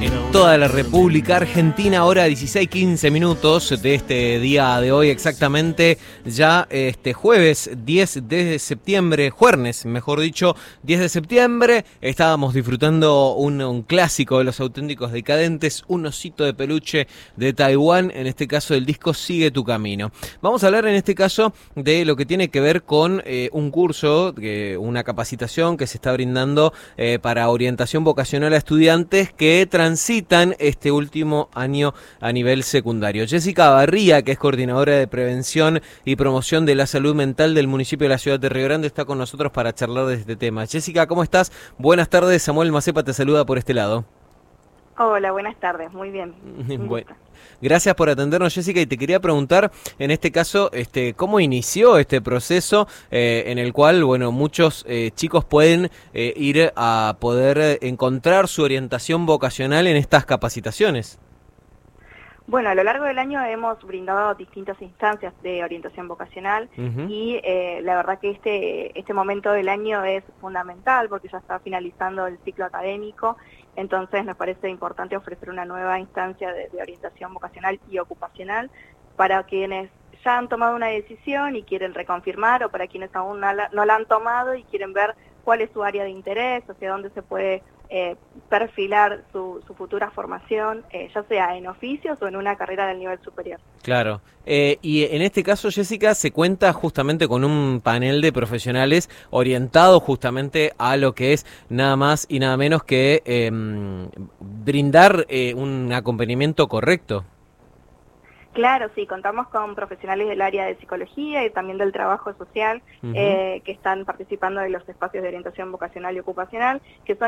en toda la República Argentina, hora 16:15 minutos de este día de hoy, exactamente ya jueves 10 de septiembre, jueves, mejor dicho, 10 de septiembre, estábamos disfrutando un clásico de Los Auténticos Decadentes, un osito de peluche de Taiwán, en este caso del disco Sigue tu Camino. Vamos a hablar en este caso de lo que tiene que ver con un curso, una capacitación que se está brindando para orientación vocacional a estudiantes que transitan este último año a nivel secundario. Jessica Barría, que es coordinadora de prevención y promoción de la salud mental del municipio de la ciudad de Río Grande, está con nosotros para charlar de este tema. Jessica, ¿cómo estás? Buenas tardes, Samuel Macepa te saluda por este lado. Hola, buenas tardes, muy bien. Bueno, gracias por atendernos, Jessica, y te quería preguntar, en este caso, ¿cómo inició este proceso en el cual, bueno, muchos chicos pueden ir a poder encontrar su orientación vocacional en estas capacitaciones? Bueno, a lo largo del año hemos brindado distintas instancias de orientación vocacional y la verdad que este momento del año es fundamental porque ya está finalizando el ciclo académico, entonces nos parece importante ofrecer una nueva instancia de orientación vocacional y ocupacional para quienes ya han tomado una decisión y quieren reconfirmar o para quienes aún no la han tomado y quieren ver cuál es su área de interés, hacia dónde se puede perfilar su futura formación, ya sea en oficios o en una carrera del nivel superior. Claro. Y en este caso, Jessica, se cuenta justamente con un panel de profesionales orientados justamente a lo que es nada más y nada menos que brindar un acompañamiento correcto. Claro, sí, contamos con profesionales del área de psicología y también del trabajo social que están participando de los espacios de orientación vocacional y ocupacional, que son